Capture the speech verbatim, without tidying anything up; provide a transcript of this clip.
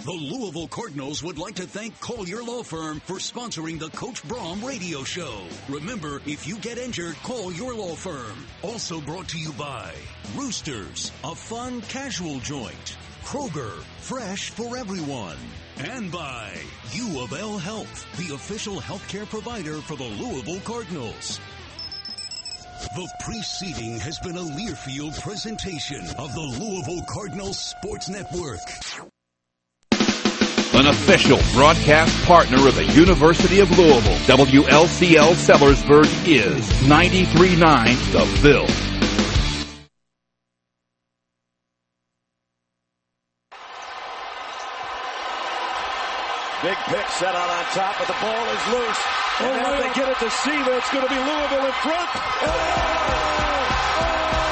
The Louisville Cardinals would like to thank Collier Law Firm for sponsoring the Coach Brom radio show. Remember, if you get injured, call your law firm. Also brought to you by Roosters, a fun casual joint. Kroger, fresh for everyone. And by U of L Health, the official healthcare provider for the Louisville Cardinals. The preceding has been a Learfield presentation of the Louisville Cardinals Sports Network. An official broadcast partner of the University of Louisville, W L C L Sellersburg is ninety-three point nine The Ville. Big pick set out on top, but the ball is loose. And oh, now they get it to Siva. It's going to be Louisville in front. Oh! Oh!